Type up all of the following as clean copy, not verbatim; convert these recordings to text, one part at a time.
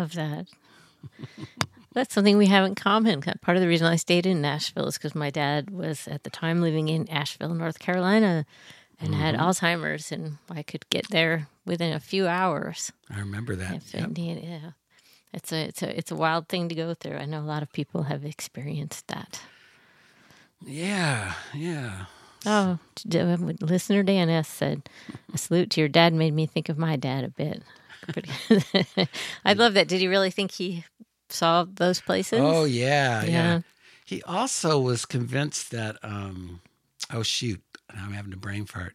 love that. That's something we have in common. Part of the reason I stayed in Nashville is because my dad was at the time living in Asheville, North Carolina, and had Alzheimer's, and I could get there within a few hours. I remember that. Yeah, it's a wild thing to go through. I know a lot of people have experienced that. Yeah. Oh, listener Dan S. said, "A salute to your dad made me think of my dad a bit." I love that. Did he really think he saw those places? Oh, yeah. He also was convinced that, oh, shoot, I'm having a brain fart.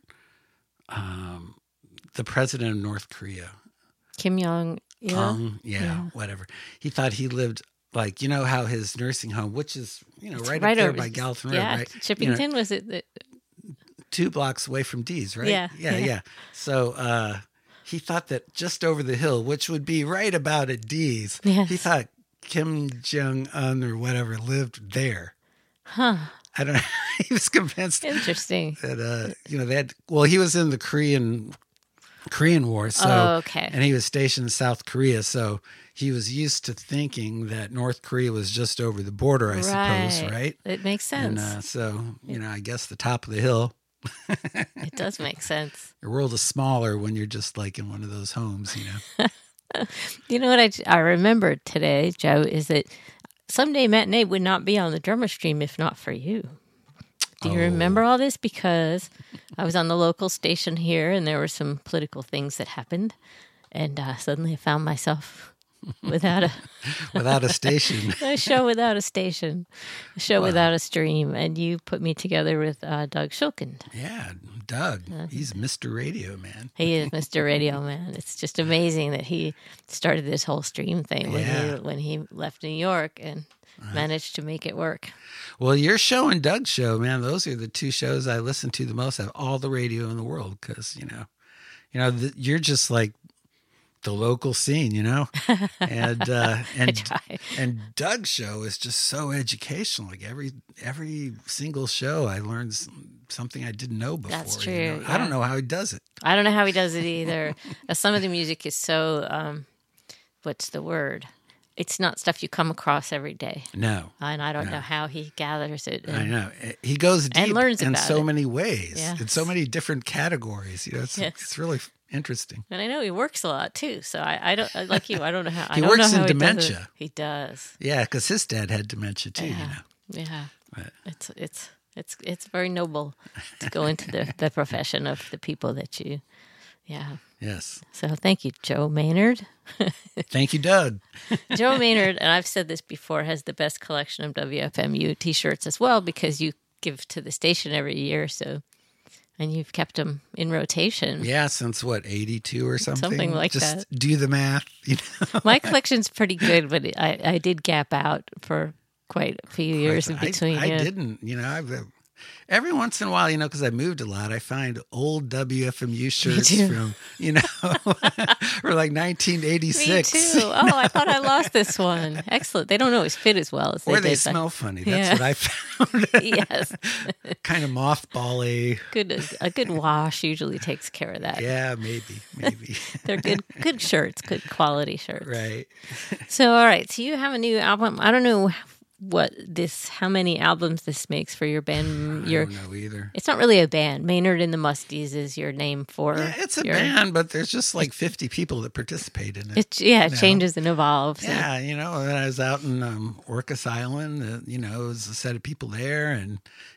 The president of North Korea. Kim Jong-il? Whatever. He thought he lived, like, you know how his nursing home, which is, right up there by Gallatin Road, right? Chippington, was it? 2 blocks away from D's, right? Yeah. So he thought that just over the hill, which would be right about at D's, he thought Kim Jong-un or whatever lived there. Huh. I don't know. He was convinced. Interesting. That, they had, he was in the Korean War. So, okay. And he was stationed in South Korea. So he was used to thinking that North Korea was just over the border, I suppose, right? It makes sense. And so, I guess the top of the hill. It does make sense. The world is smaller when you're just like in one of those homes, You know what I remember today, Joe, is that Someday Matinee would not be on the Drummer Stream if not for you. Do you remember all this? Because I was on the local station here, and there were some political things that happened, and suddenly I found myself without a station. A show without a station, a show without a stream, and you put me together with Doug Shulkind. Yeah, Doug. He's Mr. Radio Man. He is Mr. Radio Man. It's just amazing that he started this whole stream thing when he left New York and managed to make it work. Well, your show and Doug's show, man, those are the 2 shows I listen to the most out of all the radio in the world because, you're just like the local scene, and Doug's show is just so educational. Like every single show, I learned something I didn't know before. That's true. I don't know how he does it. I don't know how he does it either. Some of the music is so, what's the word? It's not stuff you come across every day. No. And I don't know how he gathers it. I know. He goes deep and learns in so it. many ways, Yes. in so many different categories. It's really interesting. And I know he works a lot too. So I don't, like you, I don't know how. He works in dementia. He does. Yeah, because his dad had dementia too. Yeah. But It's very noble to go into the profession of the people that you. Yeah. Yes. So thank you, Joe Maynard. Thank you, Doug. Joe Maynard, and I've said this before, has the best collection of WFMU T-shirts as well because you give to the station every year. So, and you've kept them in rotation. Yeah, since 82 or something? Something like that. Just do the math. My collection's pretty good, but I did gap out for quite a few years in between. I didn't. Every once in a while, because I moved a lot, I find old WFMU shirts from, or like 1986. Me too. Oh, I thought I lost this one. Excellent. They don't always fit as well as they did. Or they smell funny. That's what I found. Yes. Kind of mothball-y. A good wash usually takes care of that. Yeah, maybe. They're good shirts, good quality shirts. Right. So, all right. So you have a new album. I don't know how many albums this makes for your band. I don't know either. It's not really a band. Maynard and the Musties is your name for. Yeah, it's a band, but there's just like 50 people that participate in it. It changes and evolves. Yeah, and I was out in Orcas Island. It was a set of people there, and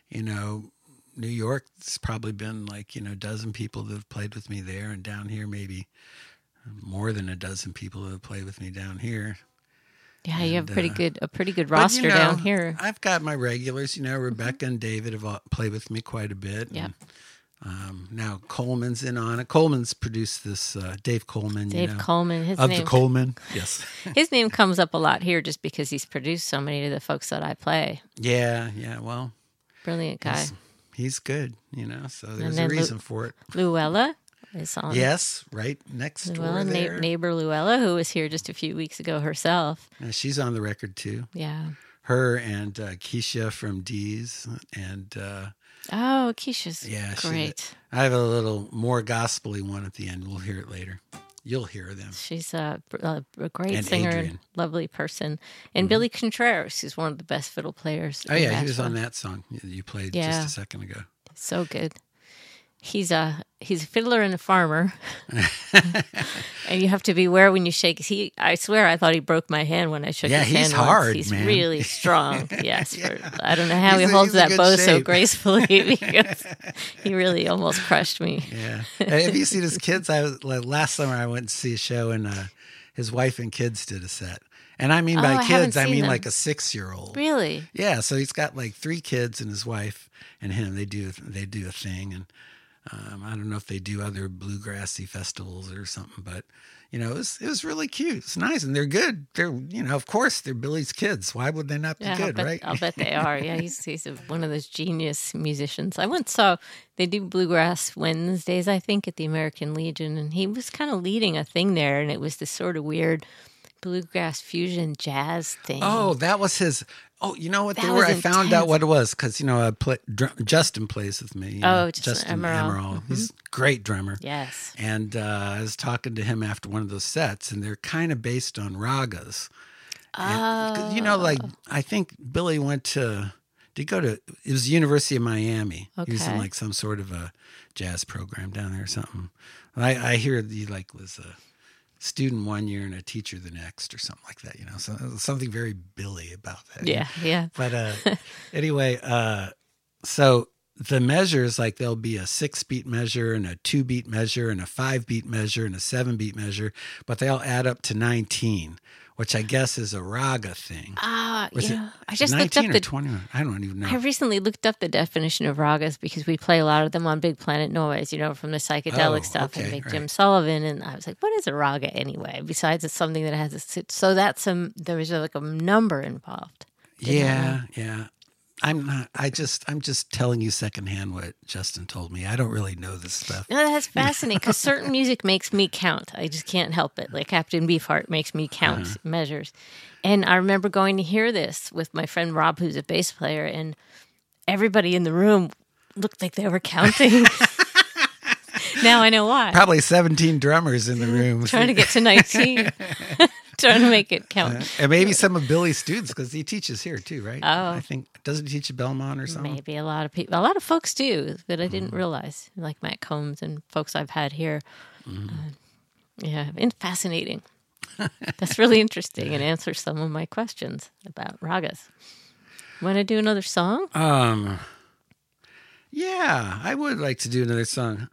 New York. It's probably been like a dozen people that have played with me there, and down here maybe more than a dozen people that have played with me down here. Yeah, you have a pretty good roster down here. I've got my regulars. Rebecca and David have played with me quite a bit. Yeah. Now Coleman's in on it. Coleman's produced this. Dave Coleman. Dave Coleman. His of name, the Coleman. Yes. His name comes up a lot here just because he's produced so many of the folks that I play. Yeah. Well, brilliant guy. He's good. So there's a reason for it. Luella is on. Yes, right next door there. Neighbor Luella, who was here just a few weeks ago herself. She's on the record too. Yeah. Her and Keisha from D's and. Keisha's great. I have a little more gospel-y one at the end. We'll hear it later. You'll hear them. She's a great And singer Adrian. and lovely person. And Billy Contreras, who's one of the best fiddle players. Oh in yeah, he was Nashville. on that song you played Yeah. just a second ago. So good. He's a fiddler and a farmer, and you have to beware when you shake. I swear, I thought he broke my hand when I shook Yeah, his hand. he's once. hard, He's man. really strong. Yes, I don't know how He's he a- holds he's in that good bow so shape. gracefully because he really almost crushed me. Yeah. Have you seen his kids? Last summer I went to see a show, and his wife and kids did a set. And I mean Oh, by I haven't kids, I seen mean them. like a 6-year-old. Really? Yeah, so he's got like 3 kids and his wife and him. They do a thing, and I don't know if they do other bluegrassy festivals or something, but it was really cute. It's nice, and they're good. They're of course they're Billy's kids. Why would they not be Yeah, good, right? I'll bet they are. Yeah, he's one of those genius musicians. I once saw they do Bluegrass Wednesdays, I think, at the American Legion, and he was kind of leading a thing there, and it was this sort of weird bluegrass fusion jazz thing. Oh, that was his. Oh, you know what? That They were. was I found intense. out what it was because Justin plays with me. Justin Emerald. He's a great drummer. Yes. And I was talking to him after one of those sets, and they're kind of based on ragas. And, 'cause, like I think Billy went to. Did he go to? It was the University of Miami. He was in Okay. like some sort of a jazz program down there or something. I hear he was a student one year and a teacher the next or something like that. So something very Billy about that. Yeah. But anyway, so the measures, like there'll be a 6-beat measure and a 2-beat measure and a 5-beat measure and a 7-beat measure, but they all add up to 19, which I guess is a raga thing. I Is just it looked 19 up or 21? I don't even know. I recently looked up the definition of ragas because we play a lot of them on Big Planet Noise, from the psychedelic Oh, stuff and okay, Big right. Jim Sullivan. And I was like, what is a raga anyway? Besides it's something that has so there was like a number involved. Yeah. I'm just telling you secondhand what Justin told me. I don't really know this stuff. No, that's fascinating because certain music makes me count. I just can't help it. Like Captain Beefheart makes me count measures. And I remember going to hear this with my friend Rob, who's a bass player, and everybody in the room looked like they were counting. Now I know why. Probably 17 drummers in the room. Trying to get to 19. Trying to make it count. And maybe some of Billy's students, because he teaches here too, right? Oh. I think, doesn't he teach at Belmont or something? Maybe a lot of folks do that I didn't realize, like Matt Combs and folks I've had here. And fascinating. That's really interesting and answers some of my questions about ragas. Want to do another song? Yeah, I would like to do another song.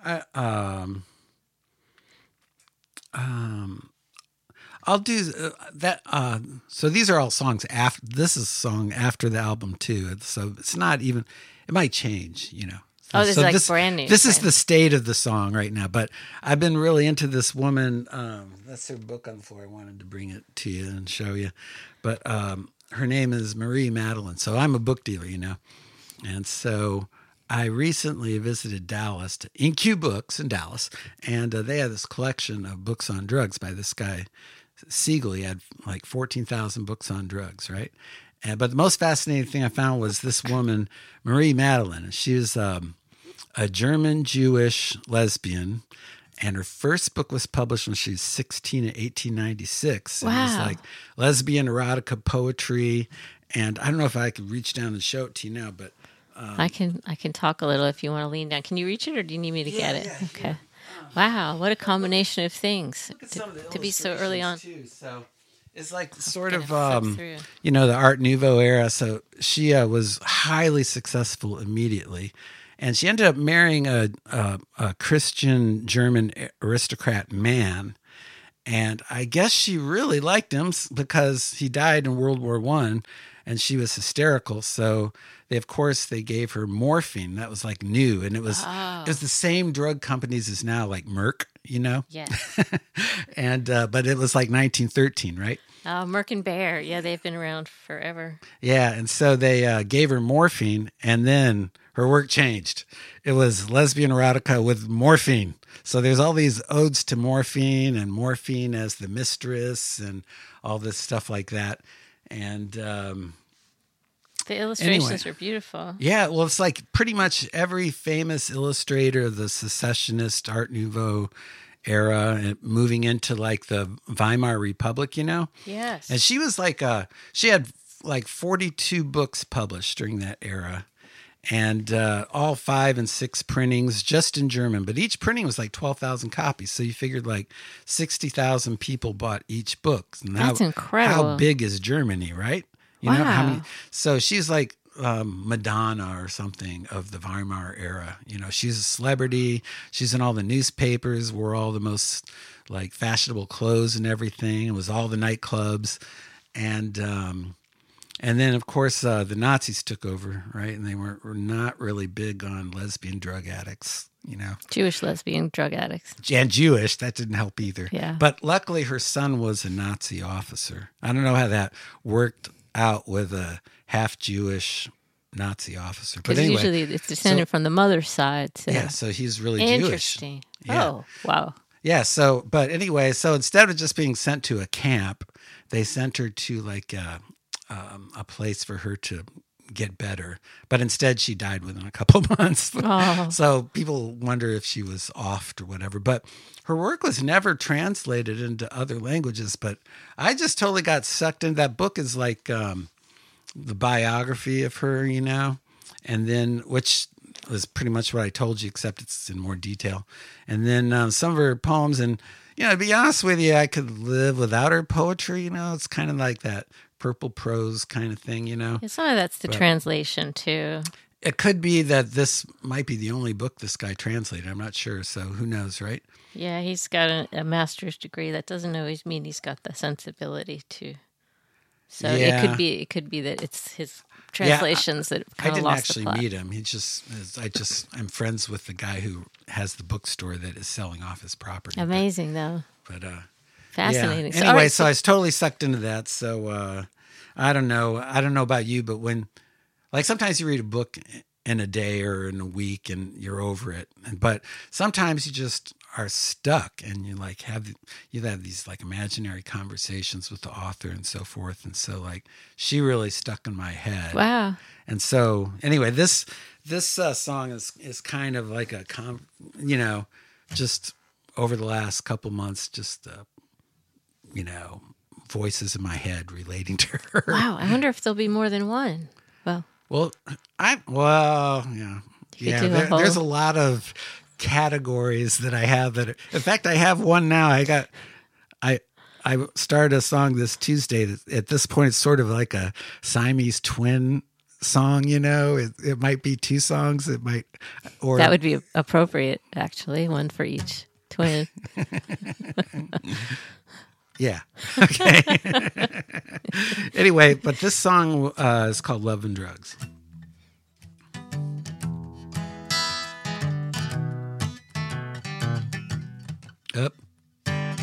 I'll do that. So these are all songs after. This is a song after the album too. So it's not even. It might change, Oh, this So is like brand new. This is the state of the song right now. But I've been really into this woman. That's her book on the floor. I wanted to bring it to you and show you. But her name is Marie Madeline. So I'm a book dealer, and so I recently visited Dallas, InQ Books in Dallas, and they had this collection of books on drugs by this guy, Siegel. He had like 14,000 books on drugs, right? But the most fascinating thing I found was this woman, Marie Madeline. She was a German-Jewish lesbian, and her first book was published when she was 16 in 1896. And it was Wow. like lesbian erotica poetry, and I don't know if I could reach down and show it to you now, but I can talk a little if you want to lean down. Can you reach it or do you need me to get it? yeah, Okay. Wow, what a combination of things look at some of the to be so early on. illustrations, too. So it's like sort gonna of flip through. the Art Nouveau era. So she was highly successful immediately, and she ended up marrying a Christian German aristocrat man. And I guess she really liked him because he died in World War I, and she was hysterical. So they gave her morphine. That was like new, and it was the same drug companies as now, like Merck, Yes. and but it was like 1913, right? Merck and Bear. Yeah, they've been around forever. Yeah, and so they gave her morphine, and then her work changed. It was lesbian erotica with morphine. So there's all these odes to morphine and morphine as the mistress and all this stuff like that. And The illustrations are beautiful. yeah, well, it's like pretty much every famous illustrator of the secessionist Art Nouveau era and moving into like the Weimar Republic, you know? Yes. And she was like, she had like 42 books published during that era. And all 5 and 6 printings just in German. But each printing was like 12,000 copies. So you figured like 60,000 people bought each book. And That's incredible. How big is Germany, right? You know how many? So she's like Madonna or something of the Weimar era. You know, she's a celebrity. She's in all the newspapers, wore all the most like fashionable clothes and everything. It was all the nightclubs. And then, of course, the Nazis took over, right? And they were not really big on lesbian drug addicts, you know. Jewish lesbian drug addicts. And Jewish, that didn't help either. Yeah. But luckily, her son was a Nazi officer. I don't know how that worked out with a half-Jewish Nazi officer. But anyway. Usually it's descended from the mother's side. So. Yeah, so he's really Interesting. Jewish. Yeah. Oh, wow. Yeah, so, but anyway, so instead of just being sent to a camp, they sent her to like a place for her to get better. But instead, she died within a couple months. Oh. So people wonder if she was offed or whatever. But her work was never translated into other languages. But I just totally got sucked into that book. Is like the biography of her, you know, and then which was pretty much what I told you, except it's in more detail. And then some of her poems. And, you know, to be honest with you, I could live without her poetry. You know, it's kind of like that purple prose kind of thing, you know. Yeah, some of that's the translation too. It could be that this might be the only book this guy translated. I'm not sure, so who knows, right? Yeah, he's got a master's degree. That doesn't always mean he's got the sensibility to. So yeah. it could be that it's his translations that kind of lost the plot. I didn't actually meet him. He just I'm friends with the guy who has the bookstore that is selling off his property. Amazing though. But fascinating. Yeah. Anyway, so I was totally sucked into that. So I don't know about you, but when, like, sometimes you read a book in a day or in a week and you're over it, but sometimes you just are stuck and you like have these like imaginary conversations with the author and so forth. And so like she really stuck in my head. Wow. And so anyway, this song is kind of like a you know, just over the last couple months, just you know, voices in my head relating to her. Wow, I wonder if there'll be more than one. Well, yeah. There's a lot of categories that I have that. In fact, I have one now. I started a song this Tuesday that at this point it's sort of like a Siamese twin song, you know. It might be 2 songs. It might, or that would be appropriate, actually, one for each twin. Yeah. Okay. Anyway, but this song is called Love and Drugs.